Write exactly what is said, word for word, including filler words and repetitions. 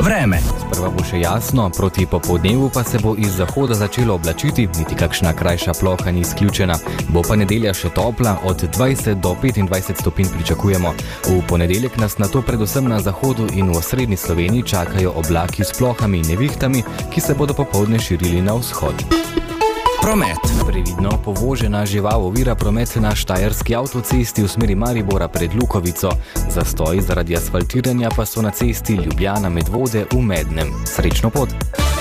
Vreme. Sprva bo še jasno, proti popoldnevu pa se bo iz zahoda začelo oblačiti, niti kakšna krajša ploha ni izključena. Bo pa nedelja še topla, od dvajset do petindvajset stopinj pričakujemo. V ponedeljek nas nato predvsem na zahodu in v osrednji Sloveniji čakajo oblaki s plohami in nevihtami, ki se bodo popoldne širili na vzhod. Promet. Previdno povožena žival ovira promet na štajerski avtocesti v smeri Maribora pred Lukovico. Zastoji zaradi asfaltiranja pa so na cesti Ljubljana-Medvode v Mednem. Srečno pot!